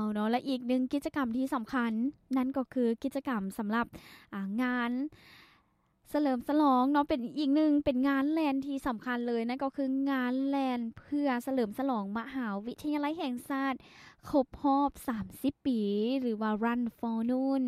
เนาะและอีกหนึ่งกิจกรรมที่สำคัญนั่นก็คือกิจกรรมสำหรับงานเฉลิมฉลองเนาะเป็นอีกหนึ่งเป็นงานแลนที่สำคัญเลยนั่นก็คืองานแลนเพื่อเฉลิมฉลองมหาวิทยาลัยแห่งชาติครบรอบ30ปีหรือว่า Run for Noon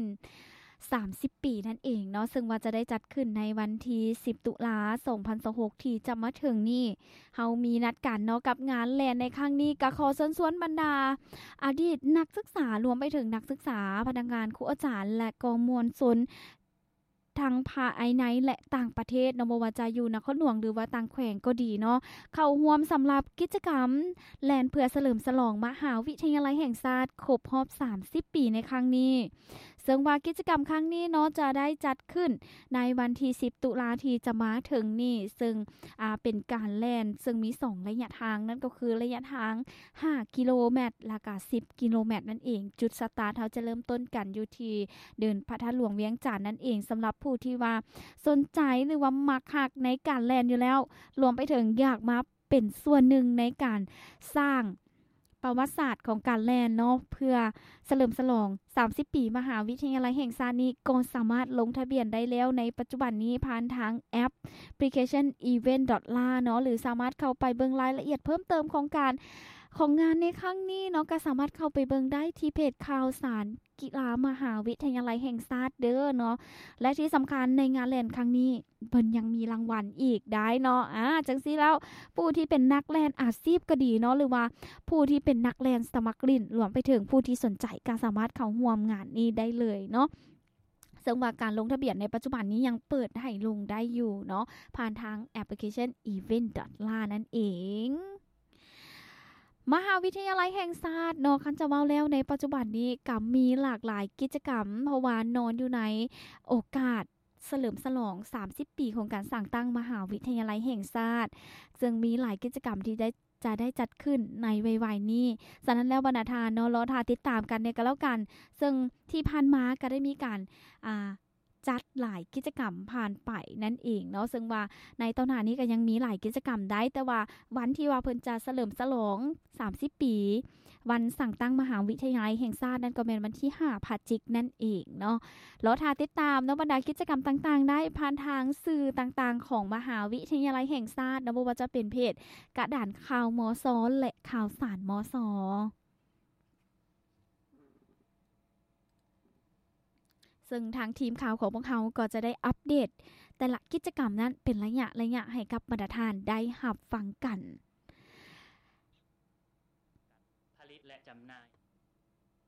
30ปีนั่นเองเนาะซึ่งว่าจะได้จัดขึ้นในวันที่10ตุลา2026ที่จะมาถึงนี่เฮามีนัดกันเนาะกับงานแลนในครั้งนี้ก็ขอเชิญชวนบรรดาอดีตนักศึกษารวมไปถึงนักศึกษาพนักงานครูอาจารย์และก็มวลชนทั้งภายในและต่างประเทศเนาะบ่ว่าจะอยู่นครหลวงหรือว่าต่างแขวงก็ดีเนาะเข้าร่วมสำหรับกิจกรรมแลนเพื่อเฉลิมฉลองมหาวิทยาลัยแห่งชาติครบรอบ30ปีในครั้งนี้ซึ่งว่ากิจกรรมครั้งนี้เนาะจะได้จัดขึ้นในวันที่10ตุลาที่จะมาถึงนี่ซึ่งเป็นการแล่นซึ่งมี2ระยะทางนั่นก็คือระยะทาง5กิโลเมตรและก็10กิโลเมตรนั่นเองจุดสตาร์ทเฮาจะเริ่มต้นกันอยู่ที่เดินพระธาตุหลวงเวียงจันทน์นั่นเองสำหรับผู้ที่ว่าสนใจหรือว่ามักฮักในการแล่นอยู่แล้วรวมไปถึงอยากมาเป็นส่วนหนึ่งในการสร้างประวัติศาสตร์ของการแล่นเนาะเพื่อเฉลิมฉลอง30ปีมหาวิทยาลัยแห่งชาตินี้ก็สามารถลงทะเบียนได้แล้วในปัจจุบันนี้ผ่านทางแอปพลิเคชัน event.la เนาะหรือสามารถเข้าไปเบิ่งรายละเอียดเพิ่มเติมของงานในครั้งนี้เนาะก็สามารถเข้าไปเบิ่งได้ที่เพจข่าวสารกีฬามหาวิทยาลัยแห่งชาติเด้อเนาะและที่สำคัญในงานแล่นครั้งนี้เพิ่นยังมีรางวัลอีกได้เนาะจังซี่แล้วผู้ที่เป็นนักแล่นอาชีพก็ดีเนาะหรือว่าผู้ที่เป็นนักแล่นสมัครเล่นรวมไปถึงผู้ที่สนใจก็สามารถเข้าร่วมงานนี้ได้เลยเนาะซึ่งว่าการลงทะเบียนในปัจจุบันนี้ยังเปิดให้ลงได้อยู่เนาะผ่านทางแอปพลิเคชัน event.la นั่นเองมหาวิทยาลัยแห่งชาติเนาะคันจะเว้าแล้วในปัจจุบันนี้ก็มีหลากหลายกิจกรรมเพราะว่านอนอยู่ในโอกาสเฉลิมฉลอง30ปีของการสร้างตั้งมหาวิทยาลัยแห่งชาติซึ่งมีหลายกิจกรรมที่จะได้จัดขึ้นในไวๆนี้ฉะนั้นแล้วบรรดาทานเนาะรอท่าติดตามกันเนี่ยก็แล้วกันซึ่งที่ผ่านมาก็ได้มีการจัดหลายกิจกรรมผ่านไปนั่นเองเนาะซึ่งว่าในตอนนี้ก็ยังมีหลายกิจกรรมได้แต่ว่าวันที่ว่าเพิ่นจะเฉลิมฉลอง30ปีวันสั่งตั้งมหาวิทยาลัยแห่งชาตินั่นก็เป็นวันที่5พฤศจิกายนนั่นเองเนาะรอท่าติดตามเนาะบรรดากิจกรรมต่างๆได้ผ่านทางสื่อต่างๆของมหาวิทยาลัยแห่งชาตินะบ่ว่าจะเป็นเพจกระดานข่าวมสและข่าวสารมสซึ่งทางทีมข่าวของพวกเขาก็จะได้อัปเดตแต่ละกิจกรรมนั้นเป็นระยะให้กับบรรดาทานได้รับฟังกันผลิตและจำหน่าย